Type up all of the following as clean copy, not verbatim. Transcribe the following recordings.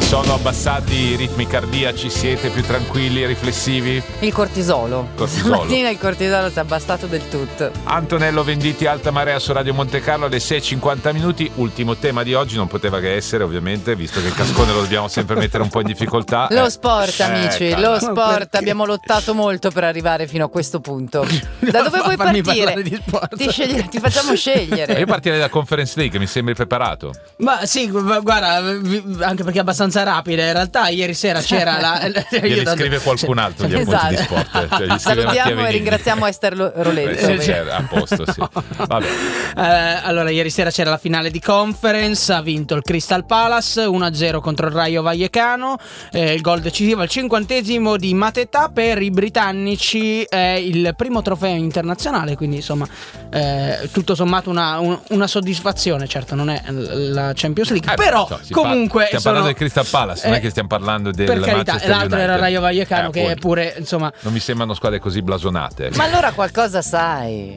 sono abbassati i ritmi cardiaci? Siete più tranquilli e riflessivi? Il cortisolo. Stamattina il cortisolo si è abbassato del tutto. Antonello Venditti, Alta Marea su Radio Monte Carlo alle 6:50 minuti. Ultimo tema di oggi, non poteva che essere, ovviamente, visto che il cascone lo dobbiamo sempre mettere un po' in difficoltà. Lo sport, amici, lo sport. Abbiamo lottato molto per arrivare fino a questo punto. Da dove vuoi partire? Ti facciamo scegliere. Io partirei da Conference League, mi sembri preparato? Ma sì, guarda, anche perché è abbastanza rapida. In realtà ieri sera c'era Glieli scrive qualcun altro gli appunti di sport. Cioè, salutiamo e ringraziamo Esther Roletto. A posto, sì. Vabbè. Allora, ieri sera c'era la finale di Conference. Ha vinto il Crystal Palace 1-0 contro il Rayo Vallecano. Il gol decisivo al 50° di Mateta. Per i britannici è il primo trofeo internazionale, quindi insomma tutto sommato una soddisfazione. Certo, non è la Champions League, però comunque stiamo parlando del Crystal Palace, non è che stiamo parlando del per carità, Manchester l'altro United. era il Rayo Vallecano, che pure insomma non mi sembrano squadre così blasonate. Ma allora qualcosa sai?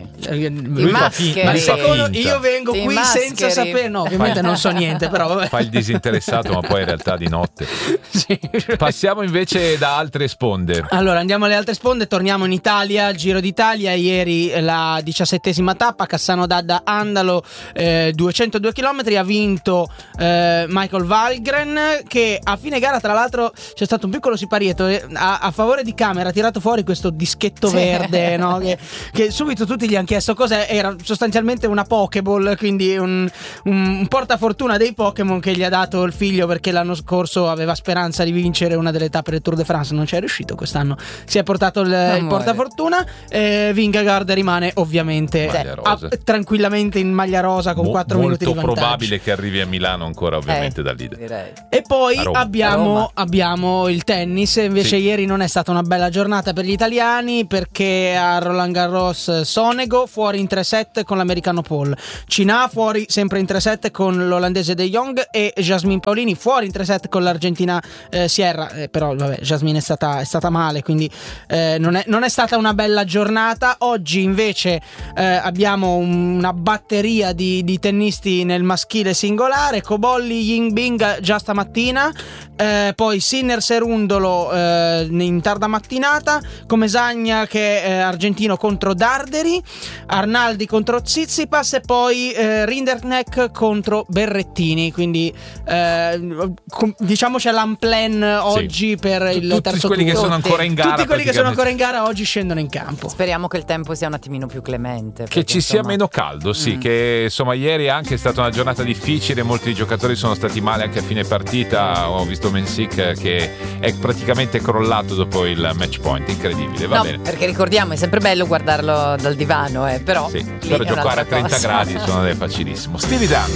Io vengo qui senza sapere, no, ovviamente non so niente, però vabbè. Fai il disinteressato, ma poi in realtà di notte. Sì. Passiamo invece da altre sponde. Allora andiamo alle altre sponde, torniamo in Italia, Giro d'Italia. Ieri la 17ª tappa, Cassano d'Adda Andalo, 202 km. Ha vinto Michael Valgren, che a fine gara, tra l'altro, c'è stato un piccolo siparietto a favore di Camera, ha tirato fuori questo dischetto verde, no? che subito tutti gli hanno chiesto cos'è. Era sostanzialmente una Pokéball, quindi un portafortuna dei Pokémon che gli ha dato il figlio, perché l'anno scorso aveva speranza di vincere una delle tappe del Tour de France, non ci è riuscito. Quest'anno si è portato il portafortuna. Vingegaard rimane ovviamente tranquillamente in maglia rosa con 4 minuti di vantaggio. Molto probabile che arrivi a Milano ancora, ovviamente, da leader. Direi. E poi abbiamo il tennis. Invece ieri non è stata una bella giornata per gli italiani, perché a Roland Garros Sonego fuori in 3-7 con l'americano Paul, Cinà fuori sempre in 3-7 con l'olandese De Jong, e Jasmine Paolini fuori in 3-7 con l'argentina Sierra. Però vabbè, Jasmine è stata male, quindi non è stata una bella giornata. Oggi invece abbiamo una batteria di tennisti nel maschile singolare: Cobolli, Yingbing già stamattina, poi Sinner Serundolo in tarda mattinata, Comesagna che è argentino contro Darderi, Arnaldi contro Tsitsipas, e poi Rinderknecht contro Berrettini. Quindi diciamo c'è l'unplan oggi per il terzo turno. Tutti quelli che sono ancora in gara, tutti quelli che sono ancora in gara oggi scendono in campo. Speriamo che il tempo sia un attimino più clemente, che ci sia meno caldo, sì. Che insomma ieri anche è stata una giornata difficile, molti giocatori sono stati male anche a fine partita. Ho visto Mensik che è praticamente crollato dopo il match point, incredibile. Va bene, perché ricordiamo, è sempre bello guardarlo dal divano, però giocare a 30 gradi sono facilissimo. Stevie Dunn.